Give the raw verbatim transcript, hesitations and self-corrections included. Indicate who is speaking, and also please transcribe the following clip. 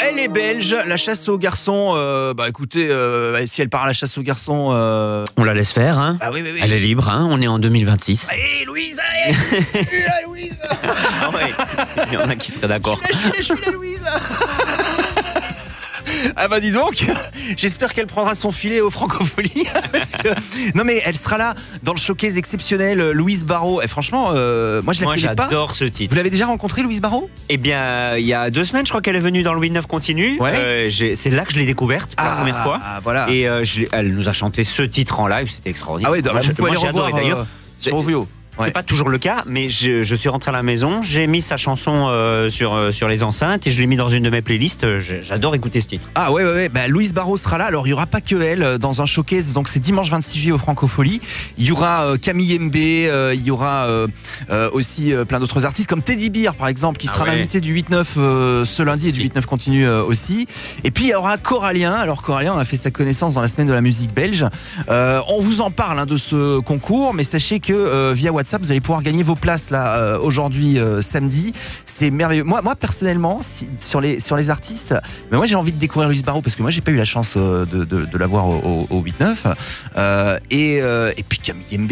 Speaker 1: Elle est belge, la chasse aux garçons, euh, bah écoutez, euh, si elle part à la chasse aux garçons... Euh...
Speaker 2: On la laisse faire, hein.
Speaker 1: Ah oui, oui, oui.
Speaker 2: Elle est libre, hein. On est en deux mille vingt-six.
Speaker 1: Hé Louise, allez, je suis la Louise.
Speaker 2: Ah ouais. Il y en a qui seraient d'accord.
Speaker 1: Je suis la, je suis la, je suis la Louise. Ah bah dis donc, j'espère qu'elle prendra son filet au Francophonie. Parce que... Non mais elle sera là dans le showcase exceptionnel, Louise Barrault. Et franchement, euh, moi je la
Speaker 2: Moi
Speaker 1: connais pas.
Speaker 2: j'adore ce titre.
Speaker 1: Vous l'avez déjà rencontré, Louise Barrault?
Speaker 2: Eh bien, il y a deux semaines, je crois qu'elle est venue dans le huit neuf Continu.
Speaker 1: Ouais.
Speaker 2: Euh, j'ai- c'est là que je l'ai découverte pour
Speaker 1: Ah,
Speaker 2: la première fois.
Speaker 1: ah, voilà.
Speaker 2: Et euh, je l'ai- elle nous a chanté ce titre en live, c'était extraordinaire.
Speaker 1: Ah ouais, bah,
Speaker 2: Moi,
Speaker 1: vous
Speaker 2: je-
Speaker 1: pouvez
Speaker 2: moi,
Speaker 1: aller
Speaker 2: j'ai adoré.
Speaker 1: revoir
Speaker 2: D'ailleurs,
Speaker 1: euh, sur Ovio. Ouais.
Speaker 2: c'est pas toujours le cas, mais je, je suis rentré à la maison, j'ai mis sa chanson euh, sur, euh, sur les enceintes et je l'ai mis dans une de mes playlists. Euh, j'ai- J'adore écouter ce titre.
Speaker 1: Ah ouais, ouais, ouais. Bah, Louise Barrault sera là. Alors il y aura pas que elle euh, dans un showcase. Donc c'est dimanche vingt-six juillet au Francophonie. Il y aura euh, Camille Mbé, euh, il y aura euh, euh, aussi euh, plein d'autres artistes comme Teddy Beer par exemple, qui
Speaker 2: Ah
Speaker 1: sera
Speaker 2: ouais.
Speaker 1: l'invité du huit neuf euh, ce lundi et du
Speaker 2: Si.
Speaker 1: huit neuf continue euh, aussi. Et puis il y aura Corallien. Alors Corallien, on a fait sa connaissance dans la semaine de la musique belge. Euh, on vous en parle hein, de ce concours, mais sachez que euh, via WhatsApp, vous allez pouvoir gagner vos places là euh, aujourd'hui euh, samedi. C'est merveilleux. Moi, moi personnellement, si- sur les sur les artistes, mais moi j'ai envie de découvrir Louise Barrault parce que moi j'ai pas eu la chance euh, de, de, de la voir au, au, au huit neuf. Euh, et, euh, et puis Camille Mbé.